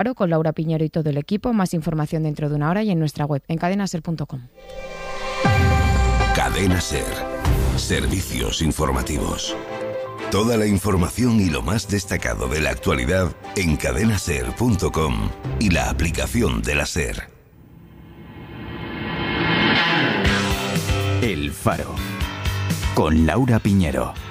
con Laura Piñero y todo el equipo. Más información dentro de una hora y en nuestra web, en cadenaser.com. Cadena Ser. Servicios informativos. Toda la información y lo más destacado de la actualidad en cadenaser.com y la aplicación de la Ser. El Faro, con Laura Piñero.